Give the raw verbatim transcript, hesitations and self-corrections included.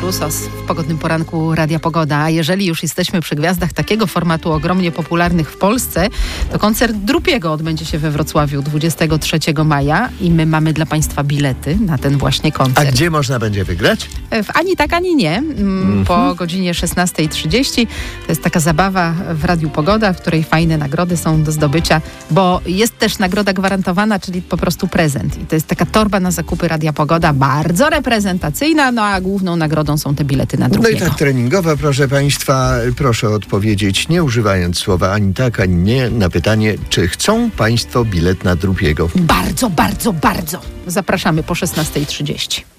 Rusos w pogodnym poranku Radia Pogoda. A jeżeli już jesteśmy przy gwiazdach takiego formatu ogromnie popularnych w Polsce, to koncert Drupiego odbędzie się we Wrocławiu dwudziestego trzeciego maja i my mamy dla Państwa bilety na ten właśnie koncert. A gdzie można będzie wygrać? W ani tak, ani nie. Mm-hmm. Po godzinie szesnastej trzydzieści. To jest taka zabawa w Radiu Pogoda, w której fajne nagrody są do zdobycia, bo jest też nagroda gwarantowana, czyli po prostu prezent. I to jest taka torba na zakupy Radia Pogoda, bardzo reprezentacyjna, no a główną nagrodą są te bilety na Drupiego. No i tak treningowa, proszę Państwa, proszę odpowiedzieć, nie używając słowa ani tak, ani nie, na pytanie, czy chcą Państwo bilet na Drupiego. Bardzo, bardzo, bardzo. Zapraszamy po szesnastej trzydzieści.